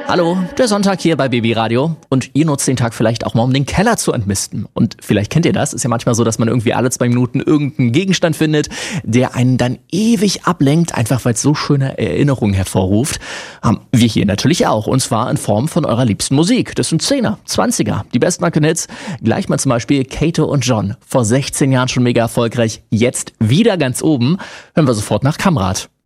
Hallo, der Sonntag hier bei Baby Radio und ihr nutzt den Tag vielleicht auch mal, um den Keller zu entmisten. Und vielleicht kennt ihr das, ist ja manchmal so, dass man irgendwie alle 2 Minuten irgendeinen Gegenstand findet, der einen dann ewig ablenkt, einfach weil es so schöne Erinnerungen hervorruft. Haben wir hier natürlich auch, und zwar in Form von eurer liebsten Musik. Das sind 10er, 20er, die besten Hits. Gleich mal zum Beispiel Kato und John, vor 16 Jahren schon mega erfolgreich, jetzt wieder ganz oben. Hören wir sofort nach Kamrat.